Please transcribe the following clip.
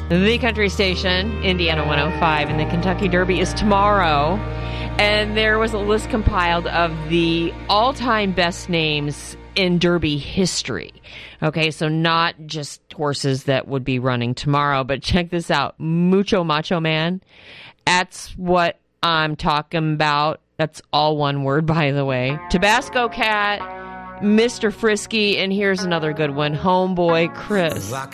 The country station, Indiana 105, and the Kentucky Derby is tomorrow. And there was a list compiled of the all-time best names in Derby history. Okay, so not just horses that would be running tomorrow, but check this out. Mucho Macho Man. That's what I'm talking about. That's all one word, by the way. Tabasco Cat, Mr. Frisky, and here's another good one. Homeboy Chris. I